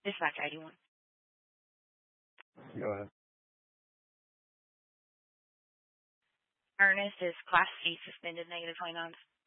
Dispatch 81. Go ahead. Ernest is Class C suspended, -29.